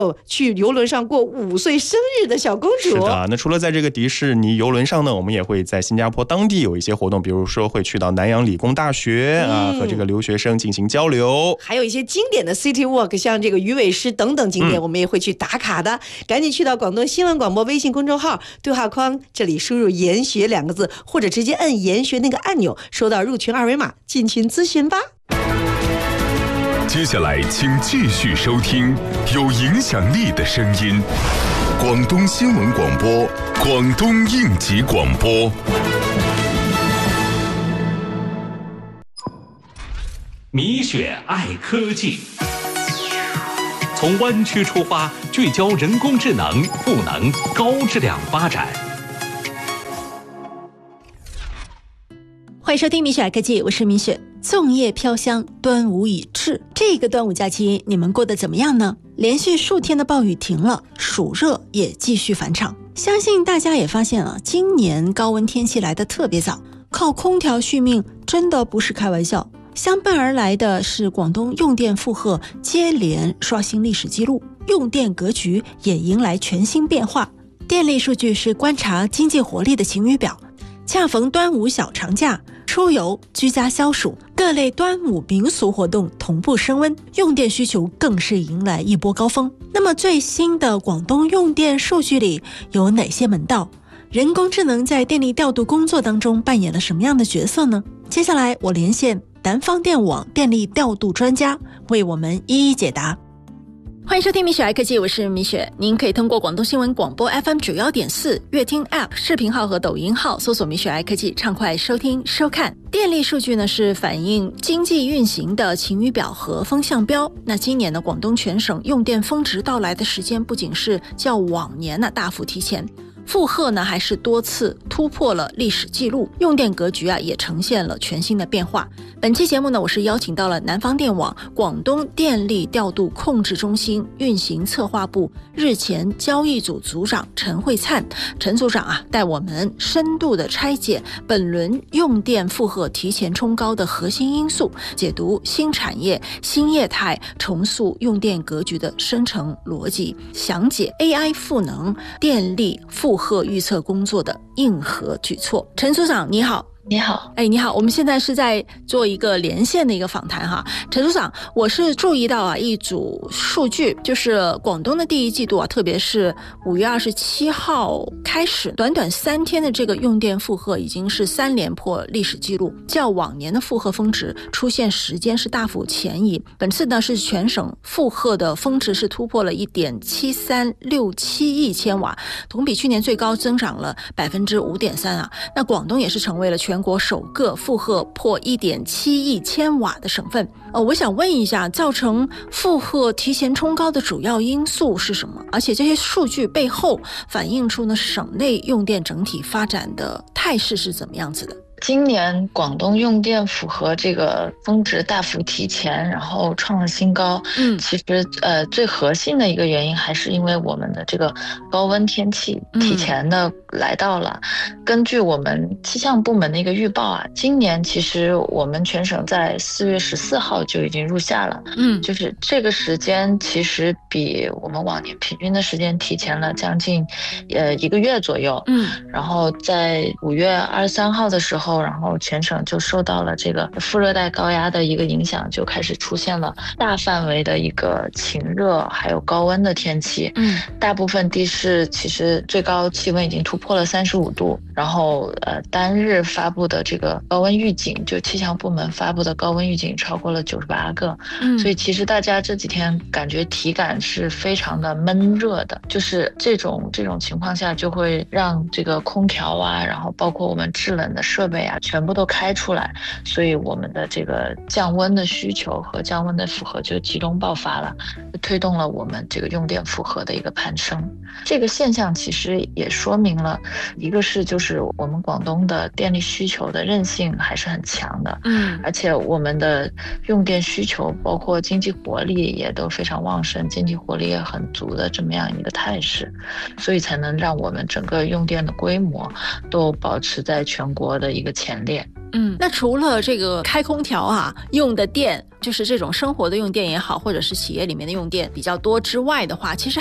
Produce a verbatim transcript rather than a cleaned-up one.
去游轮上过五岁生日的小公主。 是的，那除了在这个迪士尼游轮上呢，我们也会在新加坡当地有一些活动，比如说会去到南洋理工大学、嗯、啊，和这个留学生进行交流， 还有一些经典的 City Walk， 像这个鱼尾狮等等景点、嗯、我们也会去打卡的。赶紧去到广东新闻广播微信公众号对话框，这里输入研学两个字，或者直接摁研学那个按钮，收到入群二维码，进群咨询吧。 接下来请继续收听有影响力的声音，广东新闻广播，广东应急广播。 米雪爱科技，从湾区出发，聚焦人工智能赋能高质量发展。 欢迎收听米雪爱科技，我是米雪。粽叶飘香，端午已至，这个端午假期你们过得怎么样呢？连续数天的暴雨停了，暑热也继续返场。相信大家也发现了，今年高温天气来得特别早，靠空调续命真的不是开玩笑。相伴而来的是广东用电负荷接连刷新历史记录，用电格局也迎来全新变化。电力数据是观察经济活力的晴雨表，恰逢端午小长假，出游、居家消暑，各类端午民俗活动同步升温，用电需求更是迎来一波高峰。那么最新的广东用电数据里有哪些门道？人工智能在电力调度工作当中扮演了什么样的角色呢？接下来我连线南方电网电力调度专家，为我们一一解答。欢迎收听米雪爱科技，我是米雪。您可以通过广东新闻广播 F M 九十一点四、乐听 App 视频号和抖音号搜索米雪爱科技，畅快收听收看。电力数据呢是反映经济运行的晴雨表和风向标。那今年呢，广东全省用电峰值到来的时间不仅是较往年呢大幅提前，负荷呢还是多次突破了历史记录，用电格局啊也呈现了全新的变化。本期节目呢，我是邀请到了南方电网广东电力调度控制中心运行策划部日前交易组组长陈慧灿，陈组长啊带我们深度的拆解本轮用电负荷提前冲高的核心因素，解读新产业新业态重塑用电格局的深层逻辑，详解 A I 赋能电力负荷预测工作的硬核举措。陈组长你好。 你好， 哎，你好，我们现在是在做一个连线的一个访谈哈。陈组长，我是注意到啊一组数据，就是广东的第一季度啊，特别是五月二十七号开始，短短三天的这个用电负荷已经是三连破历史记录，较往年的负荷峰值出现时间是大幅前移。本次呢是全省负荷的峰值是突破了 一点七三六七亿千瓦，同比去年最高增长了 百分之五点三 啊。那广东也是成为了全全国首个负荷破 一点七亿千瓦的省份。呃，我想问一下，造成负荷提前冲高的主要因素是什么？而且这些数据背后反映出呢省内用电整体发展的态势是怎么样子的？ 今年广东用电符合这个峰值大幅提前，然后创了新高。嗯，其实呃最核心的一个原因还是因为我们的这个高温天气提前的来到了。嗯、根据我们气象部门的一个预报啊，今年其实我们全省在四月十四号就已经入夏了。嗯，就是这个时间其实比我们往年平均的时间提前了将近呃一个月左右。嗯，然后在五月二十三号的时候。然后全省就受到了这个副热带高压的一个影响，就开始出现了大范围的一个晴热还有高温的天气。嗯，大部分地市其实最高气温已经突破了三十五度，然后呃单日发布的这个高温预警，就气象部门发布的高温预警超过了九十八个。嗯，所以其实大家这几天感觉体感是非常的闷热的，就是这种这种情况下就会让这个空调啊，然后包括我们制冷的设备啊全部都开出来，所以我们的这个降温的需求和降温的负荷就集中爆发了，推动了我们这个用电负荷的一个攀升。这个现象其实也说明了一个是就是我们广东的电力需求的韧性还是很强的，嗯，而且我们的用电需求包括经济活力也都非常旺盛，经济活力也很足的这么样一个态势，所以才能让我们整个用电的规模都保持在全国的一个前列。 嗯，那除了这个开空调啊用的电，就是这种生活的用电也好，或者是企业里面的用电比较多之外的话，其实